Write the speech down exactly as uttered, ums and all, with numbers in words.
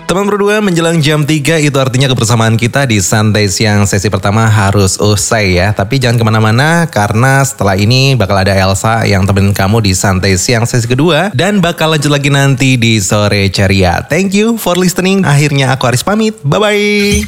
Teman berdua, menjelang jam tiga itu artinya kebersamaan kita di Santai Siang sesi pertama harus usai ya. Tapi jangan kemana-mana karena setelah ini bakal ada Elsa yang temenin kamu di Santai Siang sesi kedua. Dan bakal lanjut lagi nanti di Sore Ceria. Thank you for listening. Akhirnya aku Aris pamit. Bye-bye.